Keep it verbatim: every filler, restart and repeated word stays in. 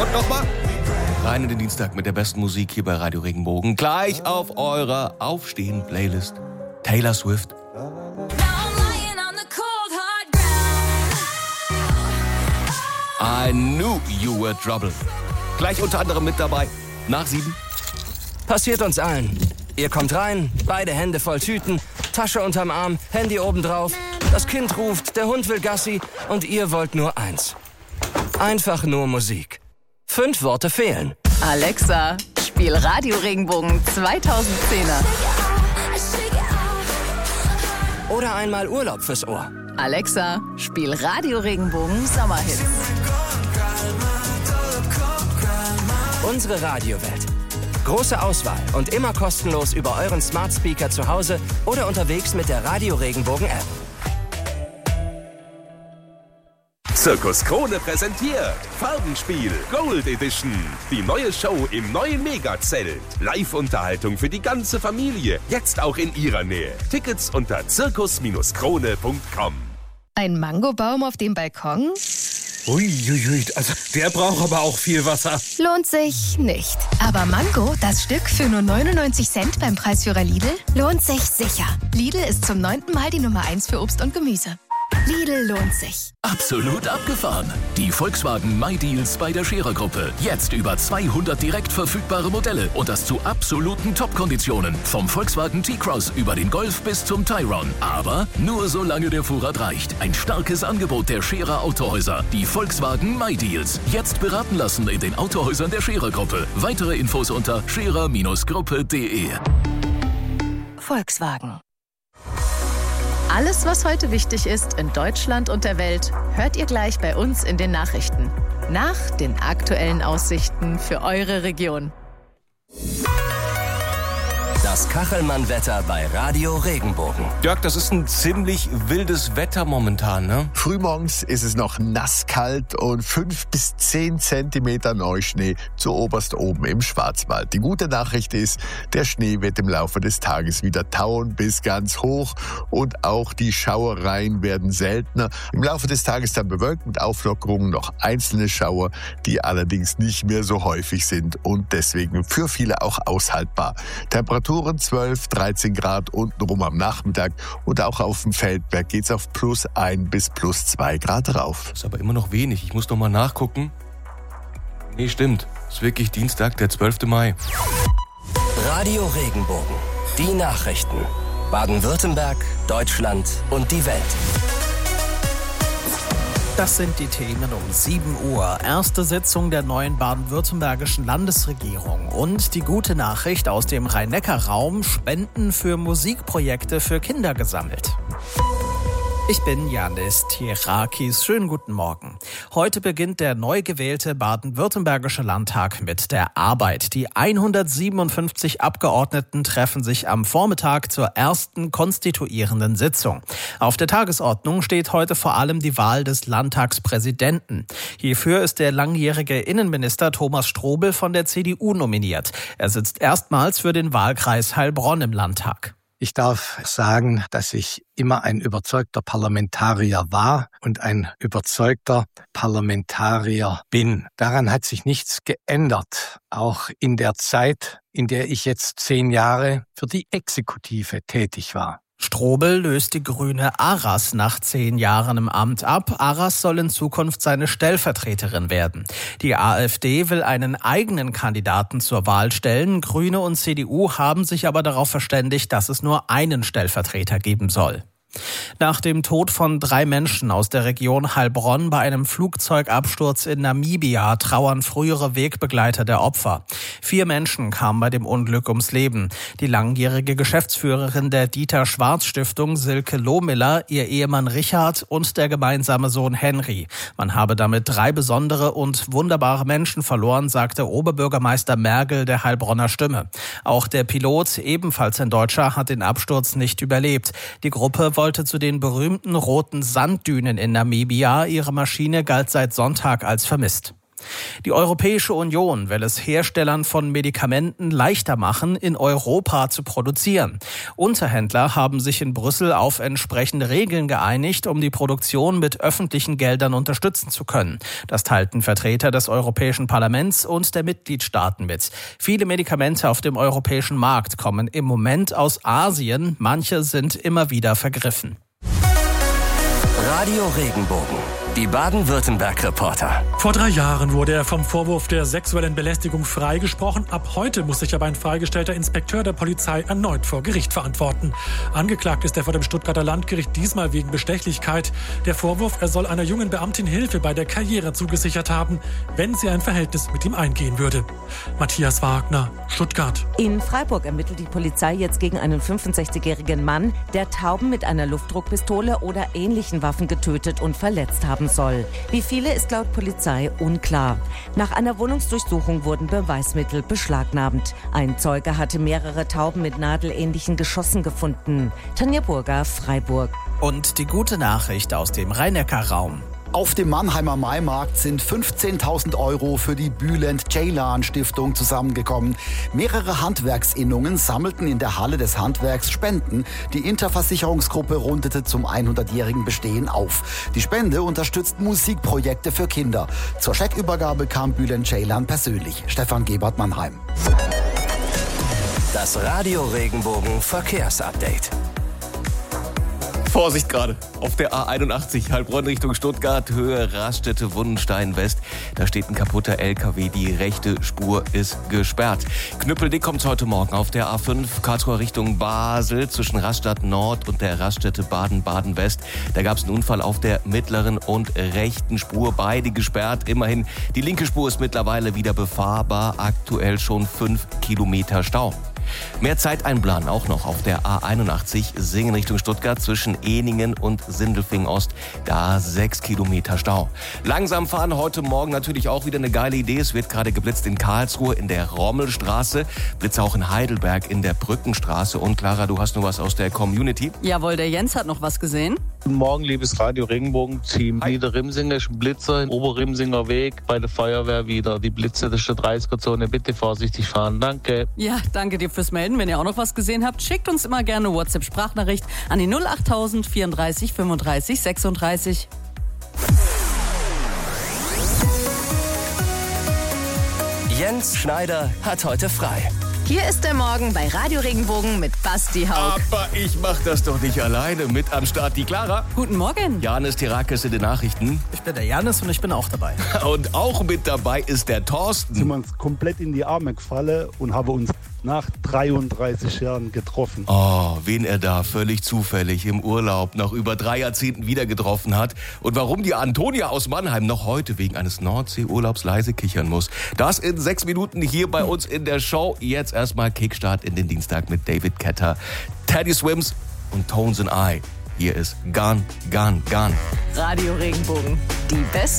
Und nochmal. Rein in den Dienstag mit der besten Musik hier bei Radio Regenbogen. Gleich auf eurer Aufstehen-Playlist. Taylor Swift. I knew you were trouble. Gleich unter anderem mit dabei. Nach sieben. Passiert uns allen. Ihr kommt rein, beide Hände voll Tüten, Tasche unterm Arm, Handy obendrauf. Das Kind ruft, der Hund will Gassi und ihr wollt nur eins. Einfach nur Musik. Fünf Worte fehlen. Alexa, spiel Radio Regenbogen zweitausendzehner. Oder einmal Urlaub fürs Ohr. Alexa, spiel Radio Regenbogen Sommerhits. Unsere Radiowelt. Große Auswahl und immer kostenlos über euren Smart Speaker zu Hause oder unterwegs mit der Radio Regenbogen App. Zirkus Krone präsentiert Farbenspiel Gold Edition. Die neue Show im neuen Megazelt. Live-Unterhaltung für die ganze Familie. Jetzt auch in ihrer Nähe. Tickets unter zirkus Krone punkt com. Ein Mangobaum auf dem Balkon? Uiuiui, also der braucht aber auch viel Wasser. Lohnt sich nicht. Aber Mango, das Stück für nur neunundneunzig Cent beim Preisführer Lidl, lohnt sich sicher. Lidl ist zum neunten Mal die Nummer eins für Obst und Gemüse. Lidl lohnt sich. Absolut abgefahren. Die Volkswagen MyDeals bei der Scherer-Gruppe. Jetzt über zweihundert direkt verfügbare Modelle und das zu absoluten Top-Konditionen. Vom Volkswagen T-Cross über den Golf bis zum Tayron. Aber nur solange der Vorrat reicht. Ein starkes Angebot der Scherer Autohäuser. Die Volkswagen MyDeals. Jetzt beraten lassen in den Autohäusern der Scherer-Gruppe. Weitere Infos unter scherer Gruppe punkt de. Volkswagen. Alles, was heute wichtig ist in Deutschland und der Welt, hört ihr gleich bei uns in den Nachrichten. Nach den aktuellen Aussichten für eure Region. Das Kachelmann-Wetter bei Radio Regenbogen. Jörg, das ist ein ziemlich wildes Wetter momentan, ne? Frühmorgens ist es noch nasskalt und fünf bis zehn Zentimeter Neuschnee zu oberst oben im Schwarzwald. Die gute Nachricht ist, der Schnee wird im Laufe des Tages wieder tauen bis ganz hoch und auch die Schauereien werden seltener. Im Laufe des Tages dann bewölkt mit Auflockerungen noch einzelne Schauer, die allerdings nicht mehr so häufig sind und deswegen für viele auch aushaltbar. Temperaturen zwölf, dreizehn Grad untenrum am Nachmittag und auch auf dem Feldberg geht's auf plus ein bis plus zwei Grad rauf. Das ist aber immer noch wenig. Ich muss noch mal nachgucken. Nee, stimmt. Es ist wirklich Dienstag, der zwölfte Mai. Radio Regenbogen. Die Nachrichten. Baden-Württemberg, Deutschland und die Welt. Das sind die Themen um sieben Uhr. Erste Sitzung der neuen baden-württembergischen Landesregierung. Und die gute Nachricht aus dem Rhein-Neckar-Raum: Spenden für Musikprojekte für Kinder gesammelt. Ich bin Janis Tierakis. Schönen guten Morgen. Heute beginnt der neu gewählte baden-württembergische Landtag mit der Arbeit. Die hundertsiebenundfünfzig Abgeordneten treffen sich am Vormittag zur ersten konstituierenden Sitzung. Auf der Tagesordnung steht heute vor allem die Wahl des Landtagspräsidenten. Hierfür ist der langjährige Innenminister Thomas Strobel von der C D U nominiert. Er sitzt erstmals für den Wahlkreis Heilbronn im Landtag. Ich darf sagen, dass ich immer ein überzeugter Parlamentarier war und ein überzeugter Parlamentarier bin. Daran hat sich nichts geändert, auch in der Zeit, in der ich jetzt zehn Jahre für die Exekutive tätig war. Strobel löst die Grüne Aras nach zehn Jahren im Amt ab. Aras soll in Zukunft seine Stellvertreterin werden. Die AfD will einen eigenen Kandidaten zur Wahl stellen. Grüne und C D U haben sich aber darauf verständigt, dass es nur einen Stellvertreter geben soll. Nach dem Tod von drei Menschen aus der Region Heilbronn bei einem Flugzeugabsturz in Namibia trauern frühere Wegbegleiter der Opfer. Vier Menschen kamen bei dem Unglück ums Leben. Die langjährige Geschäftsführerin der Dieter-Schwarz-Stiftung, Silke Lohmiller, ihr Ehemann Richard und der gemeinsame Sohn Henry. Man habe damit drei besondere und wunderbare Menschen verloren, sagte Oberbürgermeister Mergel der Heilbronner Stimme. Auch der Pilot, ebenfalls ein Deutscher, hat den Absturz nicht überlebt. Die Gruppe wollte zu den berühmten roten Sanddünen in Namibia. Ihre Maschine galt seit Sonntag als vermisst. Die Europäische Union will es Herstellern von Medikamenten leichter machen, in Europa zu produzieren. Unterhändler haben sich in Brüssel auf entsprechende Regeln geeinigt, um die Produktion mit öffentlichen Geldern unterstützen zu können. Das teilten Vertreter des Europäischen Parlaments und der Mitgliedstaaten mit. Viele Medikamente auf dem europäischen Markt kommen im Moment aus Asien. Manche sind immer wieder vergriffen. Radio Regenbogen. Die Baden-Württemberg-Reporter. Vor drei Jahren wurde er vom Vorwurf der sexuellen Belästigung freigesprochen. Ab heute muss sich aber ein freigestellter Inspekteur der Polizei erneut vor Gericht verantworten. Angeklagt ist er vor dem Stuttgarter Landgericht, diesmal wegen Bestechlichkeit. Der Vorwurf, er soll einer jungen Beamtin Hilfe bei der Karriere zugesichert haben, wenn sie ein Verhältnis mit ihm eingehen würde. Matthias Wagner, Stuttgart. In Freiburg ermittelt die Polizei jetzt gegen einen fünfundsechzigjährigen Mann, der Tauben mit einer Luftdruckpistole oder ähnlichen Waffen getötet und verletzt haben soll. Wie viele ist laut Polizei unklar. Nach einer Wohnungsdurchsuchung wurden Beweismittel beschlagnahmt. Ein Zeuge hatte mehrere Tauben mit nadelähnlichen Geschossen gefunden. Tanja Burger, Freiburg. Und die gute Nachricht aus dem Rhein-Neckar-Raum. Auf dem Mannheimer Maimarkt sind fünfzehntausend Euro für die Bülent-Ceylan-Stiftung zusammengekommen. Mehrere Handwerksinnungen sammelten in der Halle des Handwerks Spenden. Die Interversicherungsgruppe rundete zum hundertjährigen Bestehen auf. Die Spende unterstützt Musikprojekte für Kinder. Zur Scheckübergabe kam Bülent-Ceylan persönlich. Stefan Gebert, Mannheim. Das Radio Regenbogen Verkehrsupdate. Vorsicht gerade, auf der A einundachtzig, Heilbronn Richtung Stuttgart, Höhe Raststätte Wundenstein West. Da steht ein kaputter L K W, die rechte Spur ist gesperrt. Knüppeldick kommt's heute Morgen auf der A fünf, Karlsruhe Richtung Basel, zwischen Rastatt Nord und der Raststätte Baden-Baden West. Da gab's einen Unfall auf der mittleren und rechten Spur, beide gesperrt. Immerhin, die linke Spur ist mittlerweile wieder befahrbar, aktuell schon fünf Kilometer Stau. Mehr Zeit einplanen auch noch auf der A einundachtzig, Singen Richtung Stuttgart zwischen Ehningen und Sindelfingen Ost. Da sechs Kilometer Stau. Langsam fahren heute Morgen natürlich auch wieder eine geile Idee. Es wird gerade geblitzt in Karlsruhe in der Rommelstraße. Blitz auch in Heidelberg in der Brückenstraße. Und Clara, du hast noch was aus der Community? Jawohl, der Jens hat noch was gesehen. Guten Morgen, liebes Radio Regenbogen-Team. Niederrimsinger ist ein Blitzer, Oberrimsinger Weg, bei der Feuerwehr wieder. Die Blitze der dreißiger-Zone, bitte vorsichtig fahren. Danke. Ja, danke dir fürs Melden. Wenn ihr auch noch was gesehen habt, schickt uns immer gerne eine WhatsApp-Sprachnachricht an die null achttausend vierunddreißig fünfunddreißig sechsunddreißig. Jens Schneider hat heute frei. Hier ist der Morgen bei Radio Regenbogen mit Basti Haug. Aber ich mach das doch nicht alleine. Mit am Start die Clara. Guten Morgen. Janis Tirakis in den Nachrichten. Ich bin der Janis und ich bin auch dabei. Und auch mit dabei ist der Thorsten. Sind wir uns komplett in die Arme gefallen und haben uns nach dreiunddreißig Jahren getroffen. Oh, wen er da völlig zufällig im Urlaub nach über drei Jahrzehnten wieder getroffen hat und warum die Antonia aus Mannheim noch heute wegen eines Nordsee-Urlaubs leise kichern muss. Das in sechs Minuten hier bei uns in der Show. Jetzt erstmal Kickstart in den Dienstag mit David Ketter, Teddy Swims und Tones and I. Hier ist Gone, Gone, Gone. Radio Regenbogen, die besten